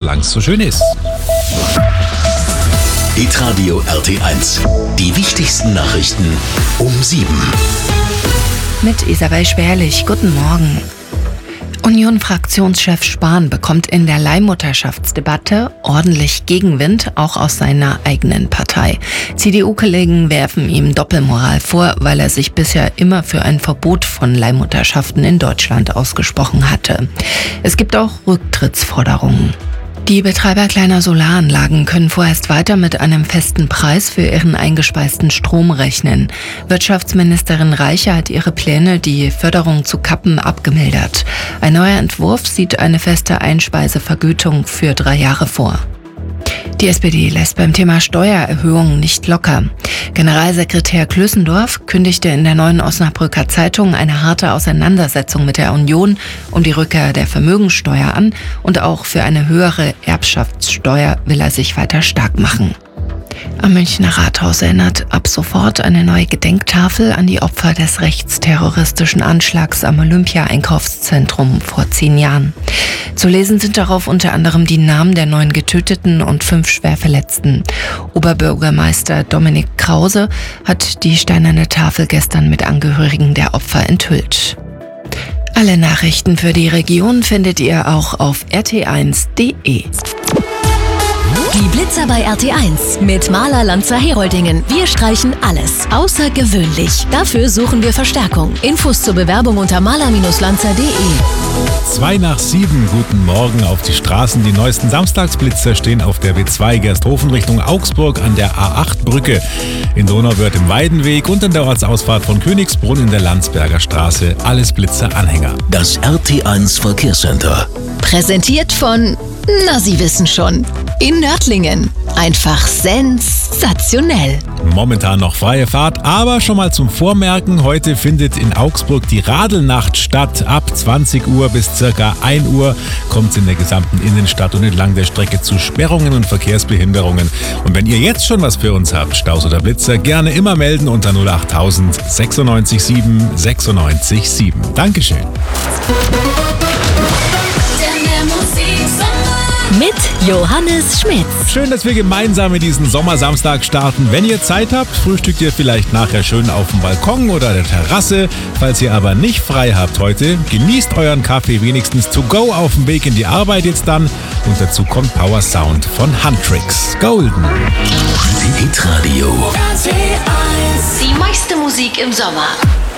solange es so schön ist. Hitradio RT1. Die wichtigsten Nachrichten um 7. Mit Isabel Schwerlich. Guten Morgen. Union-Fraktionschef Spahn bekommt in der Leihmutterschaftsdebatte ordentlich Gegenwind, auch aus seiner eigenen Partei. CDU-Kollegen werfen ihm Doppelmoral vor, weil er sich bisher immer für ein Verbot von Leihmutterschaften in Deutschland ausgesprochen hatte. Es gibt auch Rücktrittsforderungen. Die Betreiber kleiner Solaranlagen können vorerst weiter mit einem festen Preis für ihren eingespeisten Strom rechnen. Wirtschaftsministerin Reiche hat ihre Pläne, die Förderung zu kappen, abgemildert. Ein neuer Entwurf sieht eine feste Einspeisevergütung für 3 Jahre vor. Die SPD lässt beim Thema Steuererhöhungen nicht locker. Generalsekretär Klößendorf kündigte in der Neuen Osnabrücker Zeitung eine harte Auseinandersetzung mit der Union um die Rückkehr der Vermögensteuer an und auch für eine höhere Erbschaftssteuer will er sich weiter stark machen. Am Münchner Rathaus erinnert ab sofort eine neue Gedenktafel an die Opfer des rechtsterroristischen Anschlags am Olympia-Einkaufszentrum vor 10 Jahren. Zu lesen sind darauf unter anderem die Namen der 9 Getöteten und 5 Schwerverletzten. Oberbürgermeister Dominik Krause hat die steinerne Tafel gestern mit Angehörigen der Opfer enthüllt. Alle Nachrichten für die Region findet ihr auch auf rt1.de. Die Blitzer bei RT1 mit Maler Lanzer Heroldingen. Wir streichen alles außergewöhnlich. Dafür suchen wir Verstärkung. Infos zur Bewerbung unter maler-lanzer.de. 6:07, guten Morgen auf die Straßen. Die neuesten Samstagsblitzer stehen auf der B2 Gersthofen Richtung Augsburg an der A8-Brücke, in Donauwörth im Weidenweg und an der Ortsausfahrt von Königsbrunn in der Landsberger Straße. Alles Blitzer-Anhänger. Das RT1 Verkehrscenter. Präsentiert von, Sie wissen schon, in Nördlingen. Einfach sensationell. Momentan noch freie Fahrt, aber schon mal zum Vormerken, heute findet in Augsburg die Radelnacht statt. Ab 20 Uhr bis ca. 1 Uhr kommt es in der gesamten Innenstadt und entlang der Strecke zu Sperrungen und Verkehrsbehinderungen. Und wenn ihr jetzt schon was für uns habt, Staus oder Blitzer, gerne immer melden unter 08000 96 7 96 7. Dankeschön. Mit Johannes Schmitz. Schön, dass wir gemeinsam in diesen Sommersamstag starten. Wenn ihr Zeit habt, frühstückt ihr vielleicht nachher schön auf dem Balkon oder der Terrasse. Falls ihr aber nicht frei habt heute, genießt euren Kaffee wenigstens to go auf dem Weg in die Arbeit jetzt dann. Und dazu kommt Power Sound von Huntrix. Golden. Hitradio. Die meiste Musik im Sommer.